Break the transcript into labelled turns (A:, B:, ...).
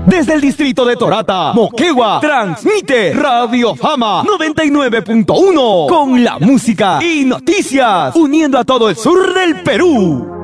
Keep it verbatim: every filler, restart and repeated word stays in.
A: Desde el distrito de Torata, Moquegua, transmite Radio Fama noventa y nueve punto uno con la música y noticias, uniendo a todo el sur del Perú.